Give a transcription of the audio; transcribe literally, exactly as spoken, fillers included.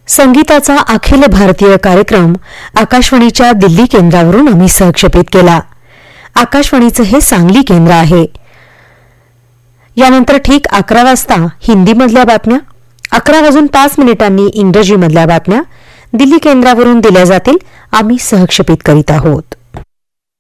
संगीताचा अखिल भारतीय कार्यक्रम आकाशवाणीच्या दिल्ली केंद्रावरून आम्ही सहक्षेपित केला. आकाशवाणीचं हे सांगली केंद्र आहे. यानंतर ठीक अकरा वाजता हिंदीमधल्या बातम्या, अकरा वाजून पाच मिनिटांनी इंग्रजीमधल्या बातम्या दिल्ली केंद्रावरून दिल्या जातील. आम्ही सहक्षेपित करीत आहोत.